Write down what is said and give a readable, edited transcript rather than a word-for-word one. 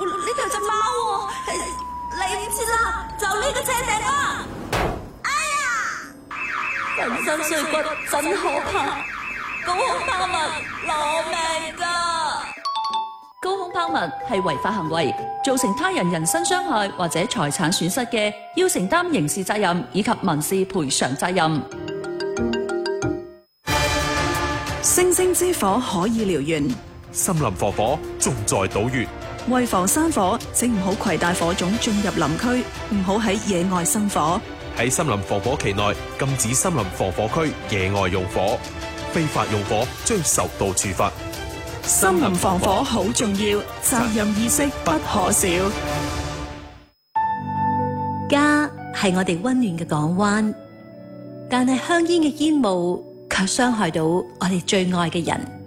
呢度有隻貓喎，嚟唔切啦，就呢個車頂啦！哎呀，人身碎骨真可怕，高空拋物攞命㗎！高空拋物係違法行為，造成他人人身傷害或者財產損失嘅，要承擔刑事責任以及民事賠償責任。 星星之火可以燎原， 森林防火重在堵穴。 為防山火，請唔好攜帶火種進入林區，唔好喺野外生火。 喺森林防火期內，禁止森林防火區野外用火，非法用火將受到處罰。 森林防火好重要，責任意識不可少。 家係我哋溫暖嘅港灣，但係香煙嘅煙霧卻傷害到我哋最愛嘅人。